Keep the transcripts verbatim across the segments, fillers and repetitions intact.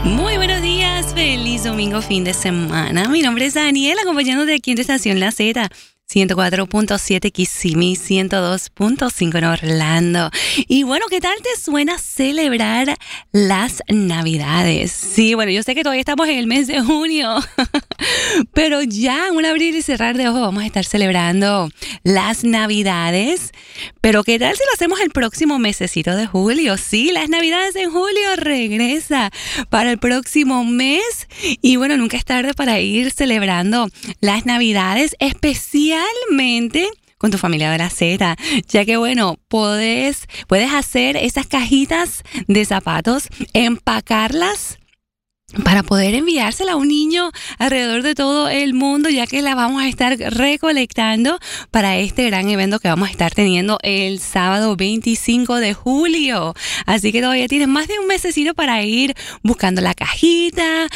Muy buenos días, feliz domingo, fin de semana. Mi nombre es Daniela, acompañándote aquí en tu estación La Z. ciento cuatro punto siete Kissimmee, ciento dos punto cinco en Orlando. Y bueno, ¿qué tal te suena celebrar las Navidades? Sí, bueno, yo sé que todavía estamos en el mes de junio, pero ya en un abrir y cerrar de ojos vamos a estar celebrando las Navidades. Pero ¿qué tal si lo hacemos el próximo mesecito de julio? Sí, las Navidades en julio regresa para el próximo mes. Y bueno, nunca es tarde para ir celebrando las Navidades, especialmente con tu familia de la Z, ya que bueno, puedes, puedes hacer esas cajitas de zapatos, empacarlas para poder enviársela a un niño alrededor de todo el mundo, ya que la vamos a estar recolectando para este gran evento que vamos a estar teniendo el sábado veinticinco de julio. Así que todavía tienes más de un mesecito para ir buscando la cajita,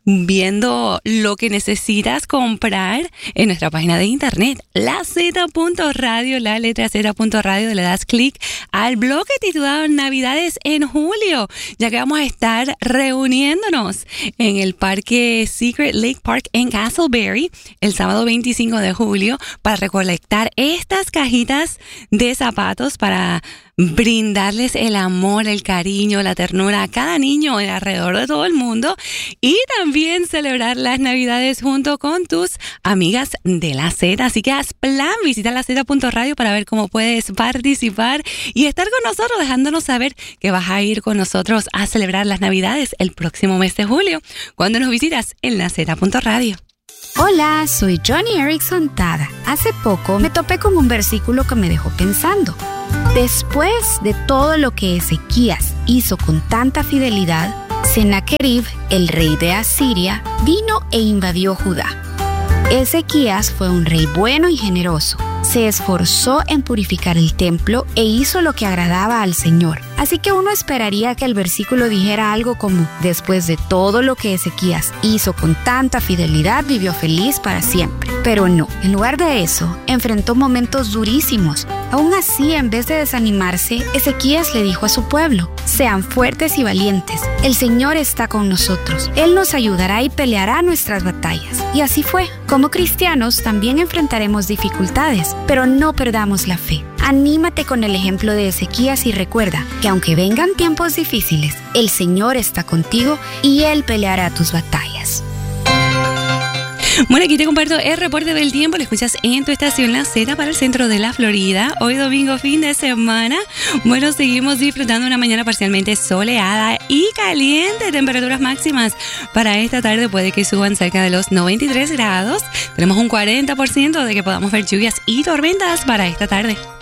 viendo lo que necesitas comprar en nuestra página de internet, la z punto radio, la letra z punto radio. Le das clic al bloque titulado Navidades en julio, ya que vamos a estar reuniéndonos en el parque Secret Lake Park en Castleberry el sábado veinticinco de julio para recolectar estas cajitas de zapatos para brindarles el amor, el cariño, la ternura a cada niño alrededor de todo el mundo y también celebrar las Navidades junto con tus amigas de la Z. Así que haz plan, visita la z punto radio para ver cómo puedes participar y estar con nosotros, dejándonos saber que vas a ir con nosotros a celebrar las Navidades el próximo mes de julio cuando nos visitas en la z punto radio. Hola, soy Johnny Erickson Tada. Hace poco me topé con un versículo que me dejó pensando. Después de todo lo que Ezequías hizo con tanta fidelidad, Sennacherib, el rey de Asiria, vino e invadió Judá. Ezequías fue un rey bueno y generoso. Se esforzó en purificar el templo e hizo lo que agradaba al Señor. Así que uno esperaría que el versículo dijera algo como: después de todo lo que Ezequías hizo con tanta fidelidad, vivió feliz para siempre. Pero no, en lugar de eso, enfrentó momentos durísimos. Aún así, en vez de desanimarse, Ezequías le dijo a su pueblo: sean fuertes y valientes, el Señor está con nosotros. Él nos ayudará y peleará nuestras batallas. Y así fue. Como cristianos también enfrentaremos dificultades, pero no perdamos la fe. Anímate con el ejemplo de Ezequías y recuerda que aunque vengan tiempos difíciles, el Señor está contigo y Él peleará tus batallas. Bueno, aquí te comparto el reporte del tiempo. Lo escuchas en tu estación La Z para el centro de la Florida. Hoy domingo, fin de semana. Bueno, seguimos disfrutando una mañana parcialmente soleada y caliente. Temperaturas máximas para esta tarde puede que suban cerca de los noventa y tres grados. Tenemos un cuarenta por ciento de que podamos ver lluvias y tormentas para esta tarde.